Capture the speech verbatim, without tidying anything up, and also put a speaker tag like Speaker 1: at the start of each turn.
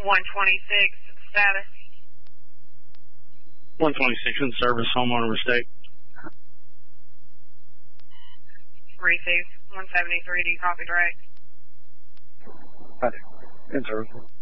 Speaker 1: one twenty-six, status.
Speaker 2: one twenty-six in service, homeowner mistake.
Speaker 1: Received. one seventy-three, do you copy direct?
Speaker 2: I do. In service.